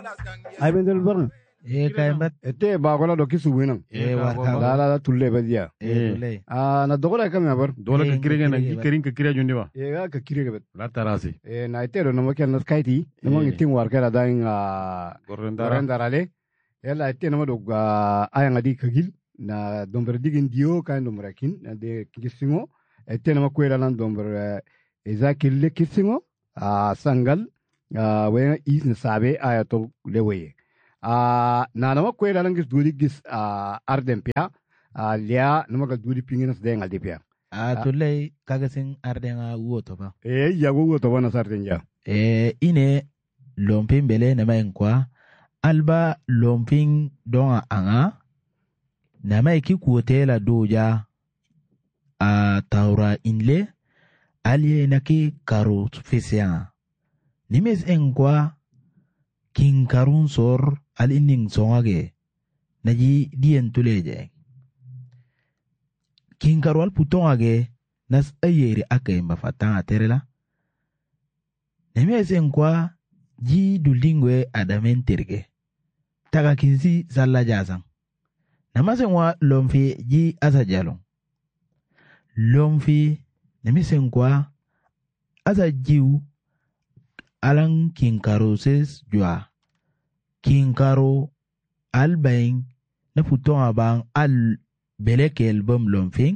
ay bendel barn kaimbat ete ba gola do kisu winam warka la tulle badia dulay na dogola kam ya bar dole ka kirega na kirin ka kira jundi ba ga ka kirega bet la tarasi na ite do no ken nas kaiti no ngitin war kala dan gorendara yalla ite no do aya ngadi kagil na domber digin dio kan domber kin na de kisingo ite no ko ela nan domber ezakil le kisingo sangal we is na sabe aya to lewe na nama ko ela nan gis duri gis arden pia lia nama ka duri pingin de ngal de pia dulay kagasin ardenga woto ba ya go to bana sarden ja ine lompin bele na mayin kwa alba lompin don anga na mai ki kuotela doja a taura inle aliye na ki karo fesiya nimes engwa king karun sor al inning songage naji dien tuleje king karwal putongage nas ayeri ake mbafatanga terela nimes engwa ji dulingwe adamen terge taga kinsi salla jazang namasen wa lomfi ji asa jalong lomfi namisen kwa asa jiu alang kinkaro ses jua kinkaro albaing na futon abang al belekel bom lomfing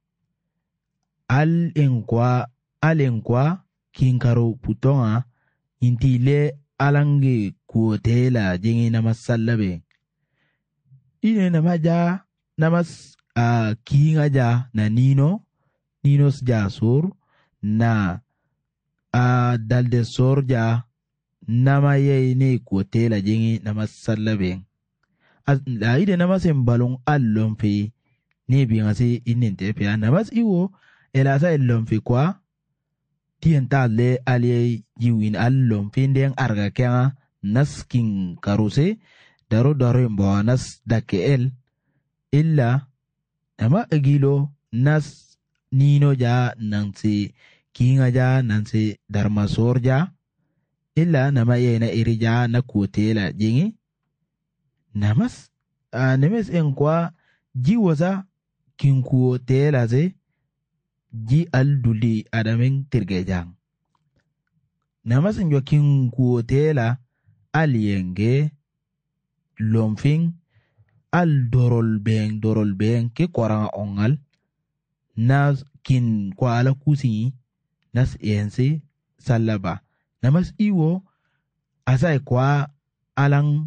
al enkwa kinkaro putonga intile alange kuotela jengi namasallabe ine namaja namas kinga ja na ninos ja sur na dalde sor ja nama ye ne kuotela jengi namasallabe ide namas embalong allon fi ne bingasi inente pia namas iwo elasa ellon fi kwa tienta le alie jiwin allon finden arga kya naskin karuse daro mbo nas dake illa ama agilo nas nino ja nansi kinga ja nansi darmasor ja illa nama yena irija na kutela jingi namas nemes enkwa jiwaza kinkuo tela ze ji alduli adamen tirgejang namas njo kinkuo tela alienge lomfing al dorol beng ke koranga ongal nas kin kwa ala kusi nas ense salaba namas iwo asai kwa alang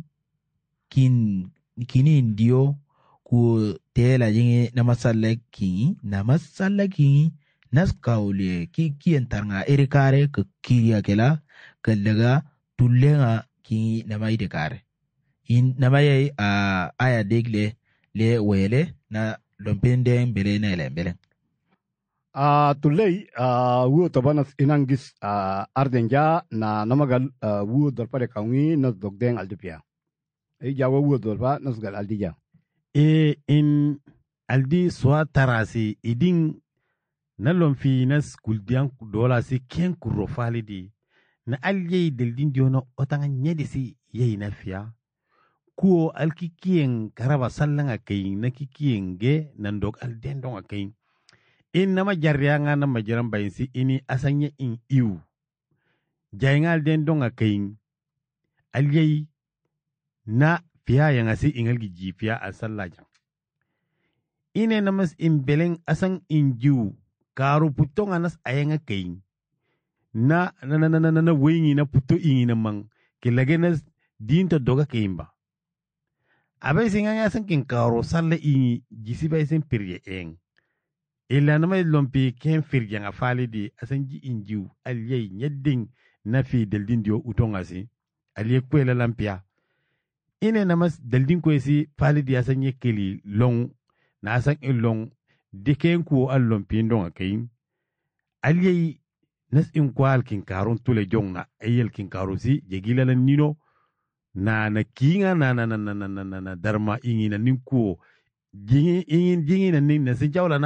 kini ndio ku tela jingi namas salla kingi nas kaule ki entarnga erikare ke kiya kela kalaga tullenga kingi namai de kare in namaye aya degle le wele na lompende bele na elembele tulei wo tabanas inangis ardenja na namagal wo dorpare kawi nas dogdeng aldipia jawo wo dorpa nas gal aldija in aldi swa tarasi idin na lomfi nas kuldian dola si ken kuro falidi na alye deldin diono otanga nyedisi yei na fiya kuo alkikien karaba sallanga kayin na kikien ge nandok aldendong akayin in nama jarrianga na majiran bayinsi ini asanya in iu jainga aldendong akayin alyei na fiya yangasi ingalgi jifiya asallaja ine namas in beleng asang injiu karu putong anas ayanga kayin na wengi na puto ingi namang kilagenas dinto doga kayin ba abai singanya san kin karo salle ingi jisi bai sen pirye eng illa nama lompi ken firje nga falidi asan ji injiu aliyei nyedding na fi deldin dio utongasi aliyei kwela lampia ine namas deldin kwesi falidi asan yekeli long na asan long diken ku allompi ndonga kayin aliyei nas in kwal kin karon tule jongna ayel kin karosi jegila la nino na kinga na darma ingi na ninkuo jingi na nin na sinjawla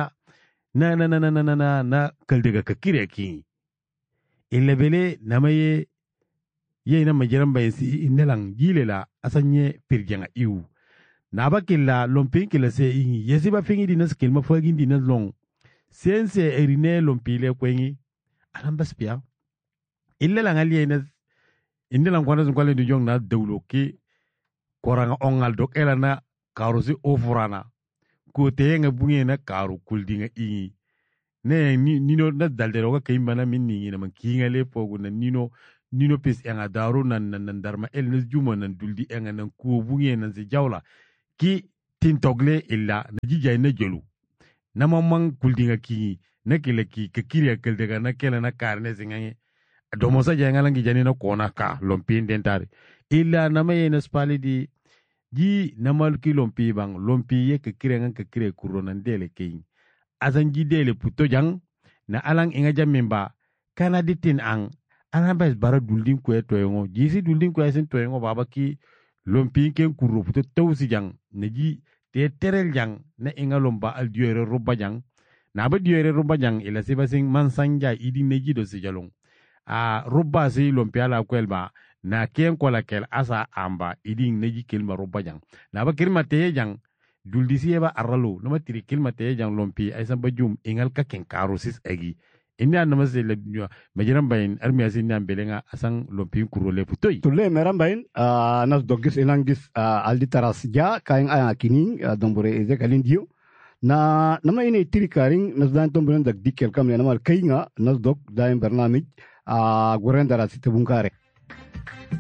na kaldega kakire ki ilebele namaye ye na majiran bayan si innelan gilela asanye pirjanga iu na ba killa lompin killa se ingi yesi ba fingi dinas kilma fagin dinas long sense erine lompile kwengi alambas pia illa la ngali ina innelan kwana zunkwale du jong na dawlo ki koranga ongal dok elana karusi ofurana ko teyenga bunge na karu kuldinga ingi ne nino na daldero ka kaimbana min ningi na man kingale pogu na nino pis enga daru nan darma el na juma nan duldi enga nan ko bunge nan se jawla ki tintogle illa na jijay na jolu na mamman kuldinga kingi na kile ki ka kiriya keldega na kele na karne singange domo sa jay ngalangi jani na kona ka lompin dentare illa na maye na spali di ji namal ki lompi bang lompi ye ka kire kuro nan dele keyin azan ji dele puto jang na alang inga jamimba kana ditin ang alang bas bara duldin kwe toyongo jisi duldin kwe sin toyongo baba ki lompi ken kuro puto tawsi jang na ji te terel jang na inga lomba al diore roba jang na ba diore roba jang ila siba sing mansanja idi neji do si jalong a roba si lompi ala kwelba na ken kola kel asa amba iding neji kilma roba jang na ba kirma te jang duldi sieba aralo nama tiri kilma te jang lompi ay samba jum ingal ka ken karosis agi inna nama se le majiran bayin armi asin nan belenga asang lompi kurole putoy tulle meran bayin nas dogis inangis aldi taras ja kain aya kini dombore eze kalindio na nama ine tiri karing nas dan tombren dak dikel kam nama kainga nas dog daim barnamij gorendara sitebungkare